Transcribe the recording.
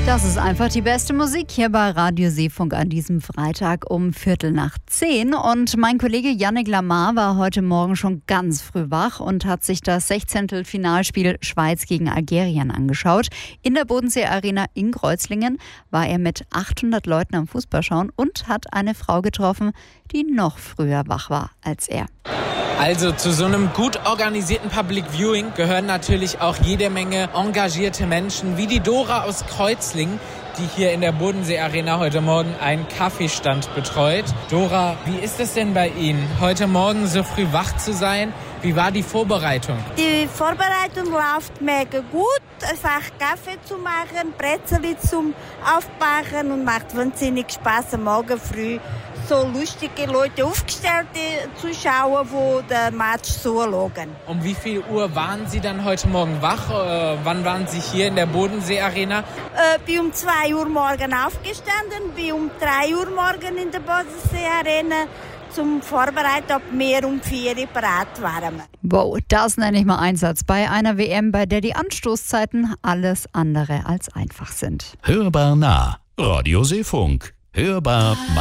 Das ist einfach die beste Musik hier bei Radio Seefunk an diesem Freitag um 9:15. Und mein Kollege Yannick Lamar war heute Morgen schon ganz früh wach und hat sich das 16. Finalspiel Schweiz gegen Algerien angeschaut. In der Bodensee Arena in Kreuzlingen war er mit 800 Leuten am Fußball schauen und hat eine Frau getroffen, die noch früher wach war als er. Also zu so einem gut organisierten Public Viewing gehören natürlich auch jede Menge engagierte Menschen, wie die Dora aus Kreuzlingen, die hier in der Bodensee Arena heute Morgen einen Kaffeestand betreut. Dora, wie ist es denn bei Ihnen, heute Morgen so früh wach zu sein? Wie war die Vorbereitung? Die Vorbereitung läuft mega gut. Einfach Kaffee zu machen, Brezeli zum Aufbacken und macht wahnsinnig Spaß am Morgen früh. So lustige Leute aufgestellte Zuschauer, die den Match zuschauen. Um wie viel Uhr waren Sie dann heute Morgen wach? Wann waren Sie hier in der Bodensee Arena? Bin um 2 Uhr morgen aufgestanden, bin um 3 Uhr morgen in der Bodensee Arena zum Vorbereiten, ob wir um 4 Uhr bereit waren. Wow, das nenne ich mal Einsatz bei einer WM, bei der die Anstoßzeiten alles andere als einfach sind. Hörbar nah. Radio Seefunk. Hörbar